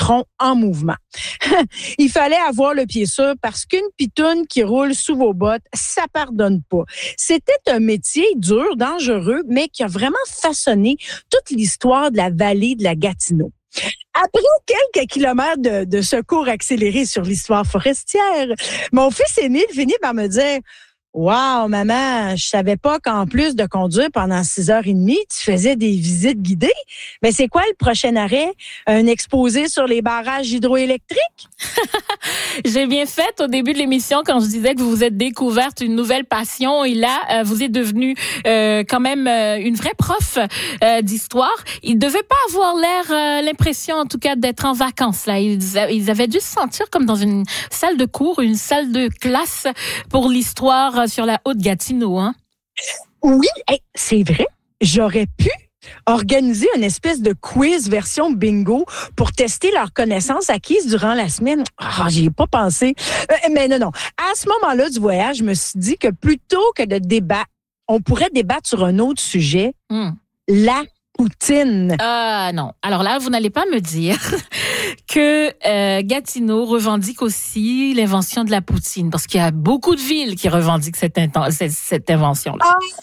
citron en mouvement. Il fallait avoir le pied sûr parce qu'une pitoune qui roule sous vos bottes, ça pardonne pas. C'était un métier dur, dangereux, mais qui a vraiment façonné toute l'histoire de la vallée de la Gatineau. Après quelques kilomètres de secours accélérés sur l'histoire forestière, mon fils Émile finit par me dire: wow, maman, je savais pas qu'en plus de conduire pendant 6h30, tu faisais des visites guidées. Mais c'est quoi le prochain arrêt? Un exposé sur les barrages hydroélectriques? J'ai bien fait au début de l'émission quand je disais que vous vous êtes découverte une nouvelle passion et là, vous êtes devenue quand même une vraie prof d'histoire. Ils devaient pas avoir l'impression en tout cas d'être en vacances là. Ils avaient dû se sentir comme dans une salle de cours, une salle de classe pour l'histoire sur la Haute-Gatineau, hein? Oui, c'est vrai. J'aurais pu organiser une espèce de quiz version bingo pour tester leurs connaissances acquises durant la semaine. J'y ai pas pensé. Mais non. À ce moment-là du voyage, je me suis dit que plutôt que de débattre, on pourrait débattre sur un autre sujet, la poutine. Ah non. Alors là, vous n'allez pas me dire que Gatineau revendique aussi l'invention de la poutine, parce qu'il y a beaucoup de villes qui revendiquent cette invention-là.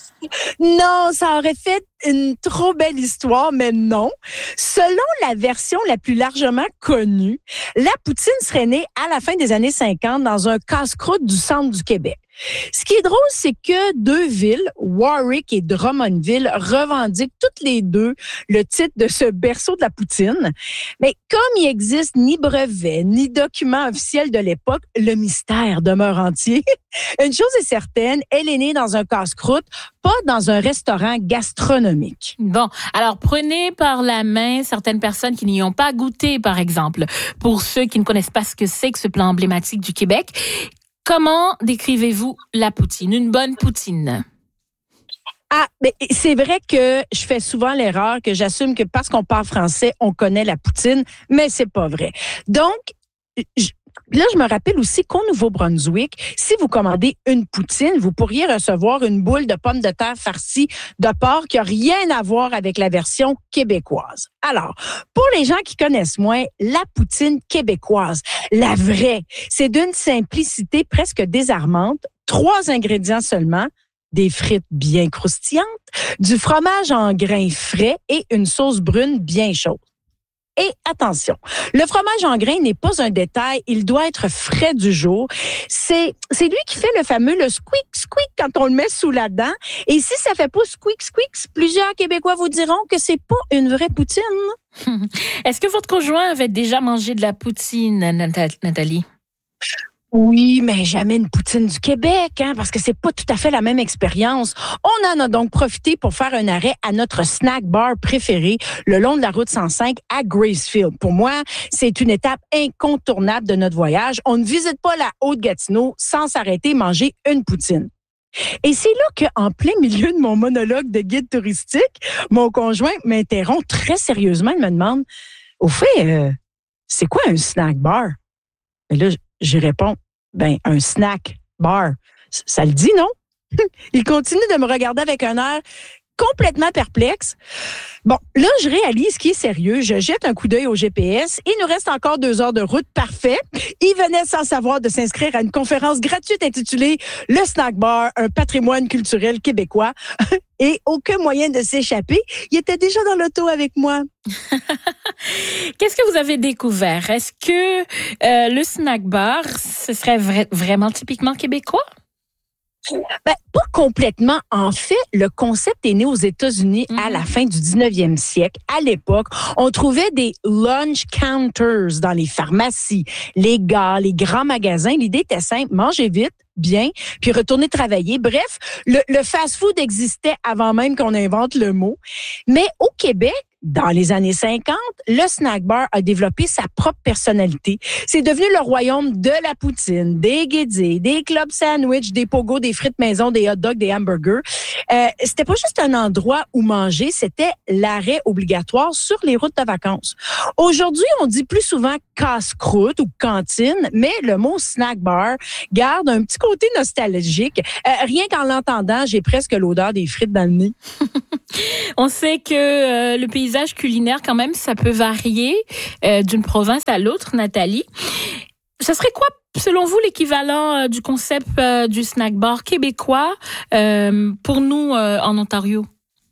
Non, ça aurait fait une trop belle histoire, mais non. Selon la version la plus largement connue, la poutine serait née à la fin des années 50 dans un casse-croûte du centre du Québec. Ce qui est drôle, c'est que deux villes, Warwick et Drummondville, revendiquent toutes les deux le titre de ce berceau de la poutine. Mais comme il n'existe ni brevet, ni document officiel de l'époque, le mystère demeure entier. Une chose est certaine, elle est née dans un casse-croûte, pas dans un restaurant gastronomique. Bon, alors prenez par la main certaines personnes qui n'y ont pas goûté, par exemple. Pour ceux qui ne connaissent pas ce que c'est que ce plat emblématique du Québec, comment décrivez-vous la poutine, une bonne poutine? Mais c'est vrai que je fais souvent l'erreur que j'assume que parce qu'on parle français, on connaît la poutine, mais c'est pas vrai. Donc, là, je me rappelle aussi qu'au Nouveau-Brunswick, si vous commandez une poutine, vous pourriez recevoir une boule de pommes de terre farcie de porc qui n'a rien à voir avec la version québécoise. Alors, pour les gens qui connaissent moins, la poutine québécoise, la vraie, c'est d'une simplicité presque désarmante, 3 ingrédients seulement, des frites bien croustillantes, du fromage en grains frais et une sauce brune bien chaude. Et attention, le fromage en grains n'est pas un détail, il doit être frais du jour. C'est lui qui fait le fameux le squeak squeak quand on le met sous la dent. Et si ça fait pas squeak squeak, plusieurs Québécois vous diront que c'est pas une vraie poutine. Est-ce que votre conjoint avait déjà mangé de la poutine, Nathalie? Oui, mais jamais une poutine du Québec, parce que c'est pas tout à fait la même expérience. On en a donc profité pour faire un arrêt à notre snack bar préféré le long de la route 105 à Gracefield. Pour moi, c'est une étape incontournable de notre voyage. On ne visite pas la Haute-Gatineau sans s'arrêter et manger une poutine. Et c'est là qu'en plein milieu de mon monologue de guide touristique, mon conjoint m'interrompt très sérieusement. Il me demande, au fait, c'est quoi un snack bar? Et là, je réponds, un snack bar. Ça le dit, non? Il continue de me regarder avec un air complètement perplexe. Bon, là, je réalise qu'il est sérieux. Je jette un coup d'œil au GPS. Il nous reste encore 2 heures de route. Parfait. Il venait sans savoir de s'inscrire à une conférence gratuite intitulée « Le snack bar, un patrimoine culturel québécois ». Et aucun moyen de s'échapper. Il était déjà dans l'auto avec moi. Qu'est-ce que vous avez découvert? Est-ce que le snack bar, ce serait vraiment typiquement québécois? Pas complètement. En fait, le concept est né aux États-Unis à la fin du 19e siècle. À l'époque, on trouvait des lunch counters dans les pharmacies, les gares, les grands magasins. L'idée était simple, manger vite, bien, puis retourner travailler. Bref, le fast-food existait avant même qu'on invente le mot. Mais au Québec, dans les années 50, le snack bar a développé sa propre personnalité. C'est devenu le royaume de la poutine, des guédis, des club sandwich, des pogos, des frites maison, des hot dogs, des hamburgers. C'était pas juste un endroit où manger, c'était l'arrêt obligatoire sur les routes de vacances. Aujourd'hui, on dit plus souvent casse-croûte ou cantine, mais le mot snack bar garde un petit côté nostalgique. Rien qu'en l'entendant, j'ai presque l'odeur des frites dans le nez. On sait que le paysage paysage culinaire, quand même, ça peut varier d'une province à l'autre, Nathalie. Ça serait quoi, selon vous, l'équivalent du concept du snack bar québécois pour nous en Ontario?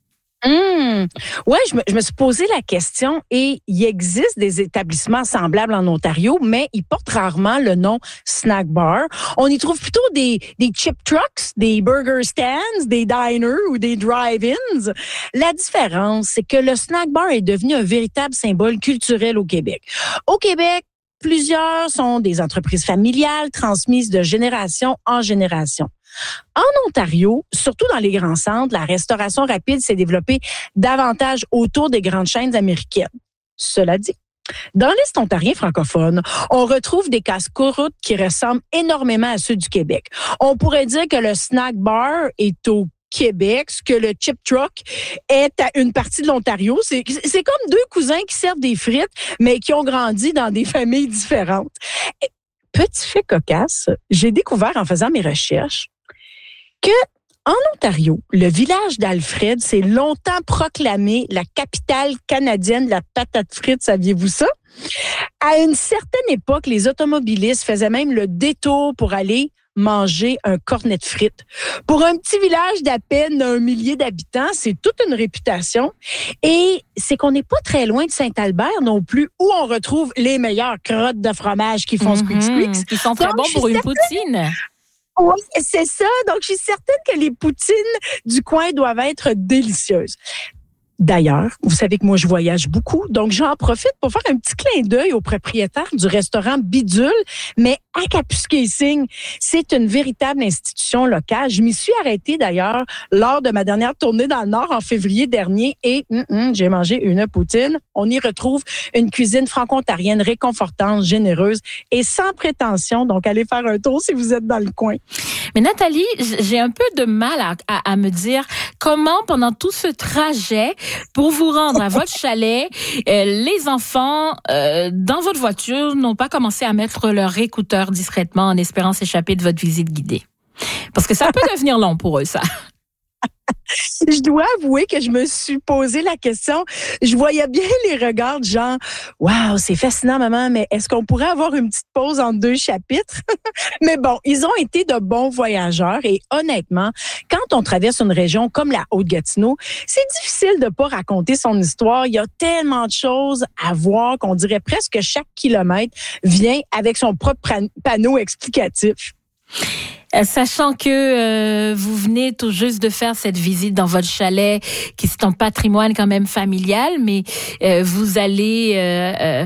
Ouais, je me suis posé la question et il existe des établissements semblables en Ontario, mais ils portent rarement le nom snack bar. On y trouve plutôt des chip trucks, des burger stands, des diners ou des drive-ins. La différence, c'est que le snack bar est devenu un véritable symbole culturel au Québec. Au Québec, plusieurs sont des entreprises familiales transmises de génération en génération. En Ontario, surtout dans les grands centres, la restauration rapide s'est développée davantage autour des grandes chaînes américaines. Cela dit, dans l'Est ontarien francophone, on retrouve des casse-croûtes qui ressemblent énormément à ceux du Québec. On pourrait dire que le snack bar est au Québec, ce que le chip truck est à une partie de l'Ontario. C'est comme deux cousins qui servent des frites, mais qui ont grandi dans des familles différentes. Et, petit fait cocasse, j'ai découvert en faisant mes recherches que en Ontario, le village d'Alfred s'est longtemps proclamé la capitale canadienne de la patate frite. Saviez-vous ça? À une certaine époque, les automobilistes faisaient même le détour pour aller manger un cornet de frites. Pour un petit village d'à peine 1 millier d'habitants, c'est toute une réputation. Et c'est qu'on n'est pas très loin de Saint-Albert non plus, où on retrouve les meilleures crottes de fromage qui font squeaks. Qui sont très bons pour une poutine. Oui, c'est ça. Donc, je suis certaine que les poutines du coin doivent être délicieuses. D'ailleurs, vous savez que moi, je voyage beaucoup, donc j'en profite pour faire un petit clin d'œil au propriétaire du restaurant Bidule, mais à Kapuskasing. C'est une véritable institution locale. Je m'y suis arrêtée d'ailleurs lors de ma dernière tournée dans le Nord en février dernier et j'ai mangé une poutine. On y retrouve une cuisine franco-ontarienne réconfortante, généreuse et sans prétention. Donc, allez faire un tour si vous êtes dans le coin. Mais Nathalie, j'ai un peu de mal à me dire comment, pendant tout ce trajet, pour vous rendre à votre chalet, les enfants, dans votre voiture, n'ont pas commencé à mettre leurs écouteurs discrètement en espérant s'échapper de votre visite guidée. Parce que ça peut devenir long pour eux, ça. Je dois avouer que je me suis posé la question. Je voyais bien les regards de genre, waouh, c'est fascinant, maman, mais est-ce qu'on pourrait avoir une petite pause entre 2 chapitres? Mais bon, ils ont été de bons voyageurs et honnêtement, quand on traverse une région comme la Haute-Gatineau, c'est difficile de pas raconter son histoire. Il y a tellement de choses à voir qu'on dirait presque que chaque kilomètre vient avec son propre panneau explicatif. Sachant que vous venez tout juste de faire cette visite dans votre chalet, qui c'est un patrimoine quand même familial, mais vous allez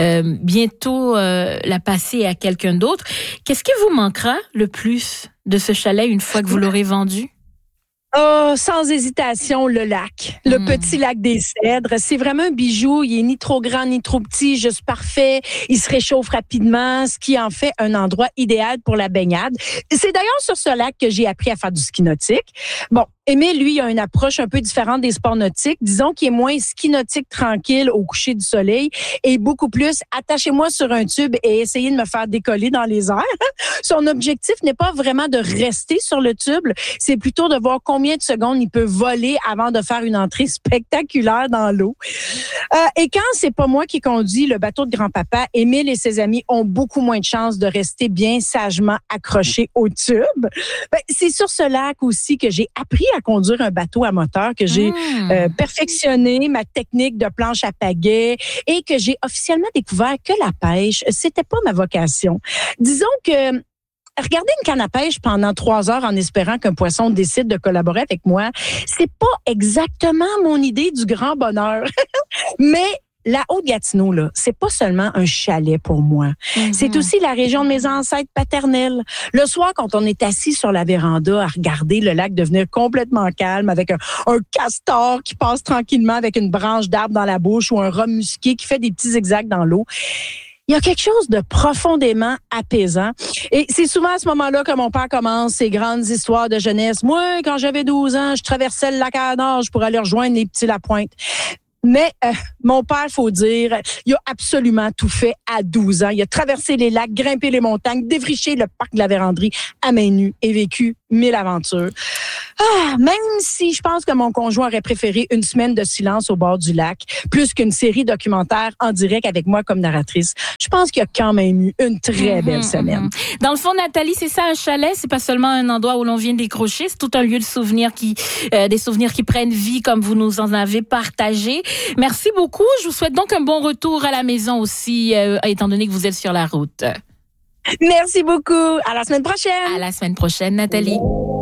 bientôt la passer à quelqu'un d'autre. Qu'est-ce qui vous manquera le plus de ce chalet une fois que vous l'aurez vendu? Oh, sans hésitation, le lac. Le petit lac des Cèdres. C'est vraiment un bijou. Il est ni trop grand ni trop petit, juste parfait. Il se réchauffe rapidement, ce qui en fait un endroit idéal pour la baignade. C'est d'ailleurs sur ce lac que j'ai appris à faire du ski nautique. Bon, Émile, lui, a une approche un peu différente des sports nautiques. Disons qu'il est moins ski nautique tranquille au coucher du soleil et beaucoup plus attachez-moi sur un tube et essayez de me faire décoller dans les airs. Son objectif n'est pas vraiment de rester sur le tube, c'est plutôt de voir combien de secondes il peut voler avant de faire une entrée spectaculaire dans l'eau. Et quand c'est pas moi qui conduis le bateau de grand-papa, Émile et ses amis ont beaucoup moins de chances de rester bien sagement accrochés au tube. C'est sur ce lac aussi que j'ai appris à conduire un bateau à moteur, que j'ai perfectionné ma technique de planche à pagaie et que j'ai officiellement découvert que la pêche, c'était pas ma vocation. Disons que regarder une canne à pêche pendant 3 heures en espérant qu'un poisson décide de collaborer avec moi, c'est pas exactement mon idée du grand bonheur. Mais la Haute-Gatineau, là, c'est pas seulement un chalet pour moi. C'est aussi la région de mes ancêtres paternels. Le soir, quand on est assis sur la véranda à regarder le lac devenir complètement calme avec un castor qui passe tranquillement avec une branche d'arbre dans la bouche ou un rhum musqué qui fait des petits zigzags dans l'eau, il y a quelque chose de profondément apaisant. Et c'est souvent à ce moment-là que mon père commence ses grandes histoires de jeunesse. Moi, quand j'avais 12 ans, je traversais le lac à la nage pour aller rejoindre les petits Lapointe. Mais mon père, faut dire, il a absolument tout fait à 12 ans. Il a traversé les lacs, grimpé les montagnes, défriché le parc de la Vérandrie à main nue et vécu 1000 aventures. Même si je pense que mon conjoint aurait préféré une semaine de silence au bord du lac, plus qu'une série documentaire en direct avec moi comme narratrice, je pense qu'il y a quand même eu une très belle semaine. Dans le fond, Nathalie, c'est ça un chalet, c'est pas seulement un endroit où l'on vient décrocher, c'est tout un lieu de souvenirs des souvenirs qui prennent vie comme vous nous en avez partagé. Merci beaucoup. Je vous souhaite donc un bon retour à la maison aussi, étant donné que vous êtes sur la route. Merci beaucoup. À la semaine prochaine. À la semaine prochaine, Nathalie.